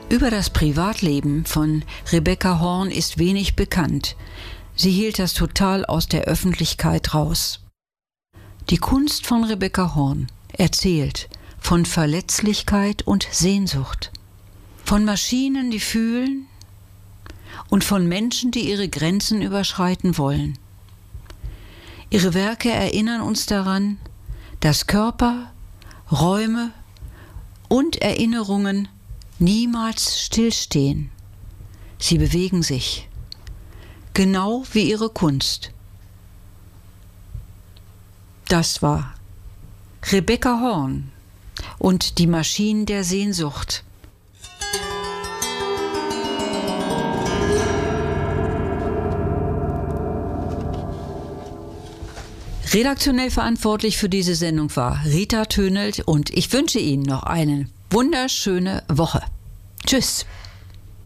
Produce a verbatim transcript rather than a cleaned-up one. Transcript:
Über das Privatleben von Rebecca Horn ist wenig bekannt. Sie hielt das total aus der Öffentlichkeit raus. Die Kunst von Rebecca Horn erzählt von Verletzlichkeit und Sehnsucht, von Maschinen, die fühlen, und von Menschen, die ihre Grenzen überschreiten wollen. Ihre Werke erinnern uns daran, dass Körper, Räume und Erinnerungen niemals stillstehen. Sie bewegen sich, genau wie ihre Kunst. Das war Rebecca Horn und die Maschinen der Sehnsucht. Redaktionell verantwortlich für diese Sendung war Rita Tönelt und ich wünsche Ihnen noch eine wunderschöne Woche. Tschüss.